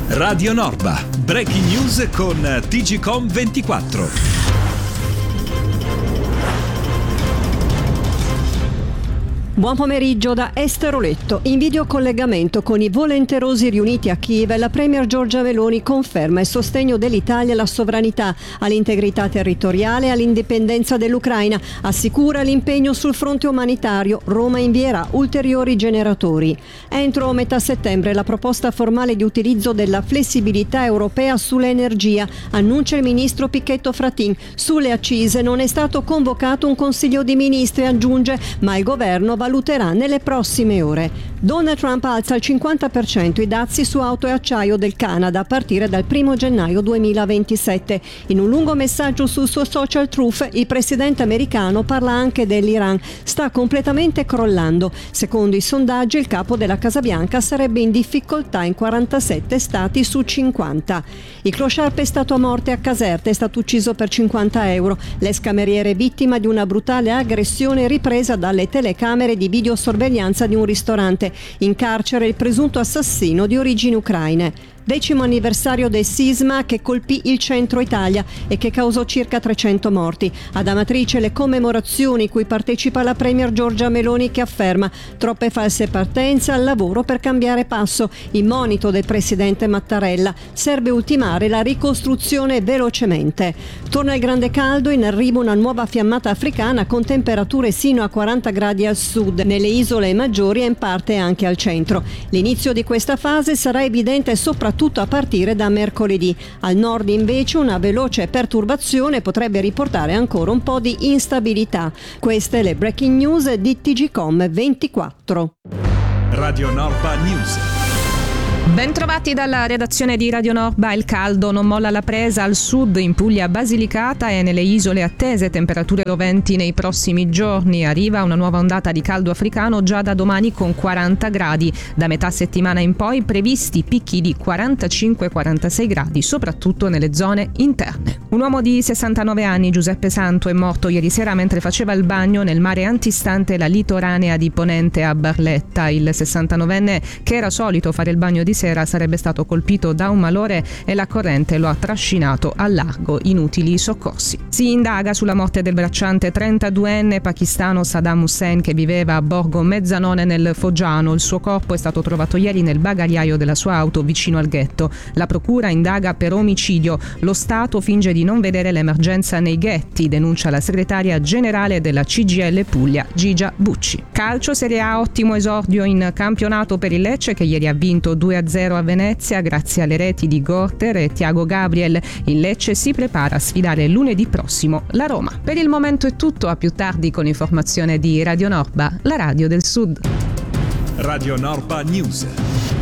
Radio Norba, breaking news con TGCOM24. Buon pomeriggio da Esteroletto. In videocollegamento con i volenterosi riuniti a Kiev, la premier Giorgia Meloni conferma il sostegno dell'Italia alla sovranità, all'integrità territoriale e all'indipendenza dell'Ucraina. Assicura l'impegno sul fronte umanitario. Roma invierà ulteriori generatori. Entro metà settembre la proposta formale di utilizzo della flessibilità europea sull'energia, annuncia il ministro Pichetto Fratin. Sulle accise non è stato convocato un consiglio di ministri, aggiunge, ma il governo valuterà nelle prossime ore. Donald Trump alza al 50% i dazi su auto e acciaio del Canada a partire dal 1 gennaio 2027. In un lungo messaggio sul suo social Truth, il presidente americano parla anche dell'Iran. Sta completamente crollando. Secondo i sondaggi, il capo della Casa Bianca sarebbe in difficoltà in 47 stati su 50. Il clochard pestato a morte a Caserta è stato ucciso per 50 euro. L'ex cameriere vittima di una brutale aggressione ripresa dalle telecamere di videosorveglianza di un ristorante. In carcere il presunto assassino di origini ucraine. 10° anniversario del sisma che colpì il centro Italia e che causò circa 300 morti. Ad Amatrice le commemorazioni cui partecipa la premier Giorgia Meloni, che afferma: troppe false partenze, al lavoro per cambiare passo. Il monito del presidente Mattarella: serve ultimare la ricostruzione velocemente. Torna il grande caldo, in arrivo una nuova fiammata africana con temperature sino a 40 gradi al sud, nelle isole maggiori e in parte anche al centro. L'inizio di questa fase sarà evidente soprattutto a partire da mercoledì. Al nord invece una veloce perturbazione potrebbe riportare ancora un po' di instabilità. Queste le breaking news di TGCOM24. Radio Norba News. Bentrovati dalla redazione di Radio Norba. Il caldo non molla la presa al sud, in Puglia Basilicata e nelle isole attese temperature roventi nei prossimi giorni. Arriva una nuova ondata di caldo africano già da domani con 40 gradi. Da metà settimana in poi previsti picchi di 45-46 gradi, soprattutto nelle zone interne. Un uomo di 69 anni, Giuseppe Santo, è morto ieri sera mentre faceva il bagno nel mare antistante la litoranea di Ponente a Barletta. Il 69enne, che era solito fare il bagno di sera, sarebbe stato colpito da un malore e la corrente lo ha trascinato al largo. Inutili soccorsi. Si indaga sulla morte del bracciante 32enne pakistano Saddam Hussein, che viveva a Borgo Mezzanone nel Foggiano. Il suo corpo è stato trovato ieri nel bagagliaio della sua auto vicino al ghetto. La procura indaga per omicidio. Lo Stato finge di non vedere l'emergenza nei ghetti, denuncia la segretaria generale della CGIL Puglia, Gigia Bucci. Calcio Serie A, ottimo esordio in campionato per il Lecce, che ieri ha vinto 2-0 a Venezia grazie alle reti di Gorter e Thiago Gabriel. Il Lecce si prepara a sfidare lunedì prossimo la Roma. Per il momento è tutto, a più tardi con informazione di Radio Norba, la radio del Sud. Radio Norba News.